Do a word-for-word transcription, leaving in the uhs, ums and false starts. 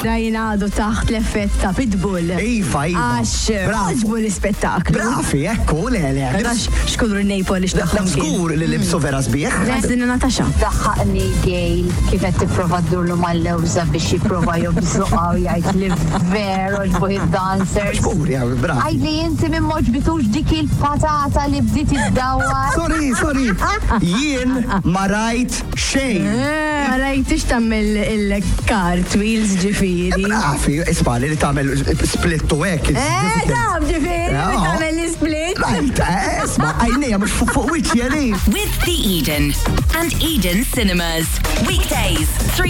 Rajna għadu taħt l-effett ta' Pitbull. Iva, iva. Għax, għaġbu l-spettaklu. Brafi, ekku, le, le. Għax, xkulru n-nejpol li Dak skur li libsu vera sbieħ. Għazdina Natasha. Daħħaqni Gail kifet t-prova d-durlu mal-lewza biex jiprofa jobżuqa u jgħid li veru ġbuħi dancers. Xkur, ja, brafi. Għajli jinti minn moġbitux dik il-patata li bdiet id-dawar. Sorry, sorry. Jien ma rajt xejn. Rajtix tammel il-cartwheels ġifiri. Brafi, ismali li tamel split u ek. Eh, tam ġifiri, tammel l-split. Rajt, isma, għajnija mux fuq wiċċi għalli. With The Eden and Eden Cinemas. Weekdays, three